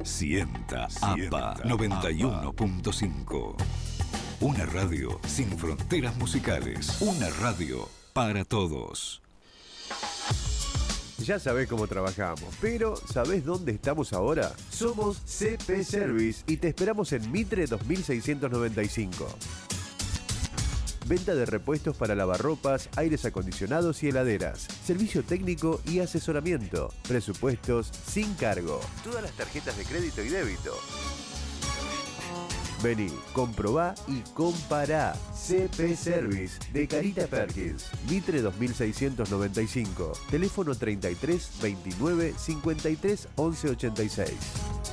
Sienta APA 91.5. Una radio sin fronteras musicales. Una radio para todos. Ya sabés cómo trabajamos, pero ¿sabés dónde estamos ahora? Somos CP Service y te esperamos en Mitre 2695. Venta de repuestos para lavarropas, aires acondicionados y heladeras. Servicio técnico y asesoramiento. Presupuestos sin cargo. Todas las tarjetas de crédito y débito. Vení, comprobá y compará. CP Service de Carita Perkins, Mitre 2695. Teléfono 33 29 53 11 86.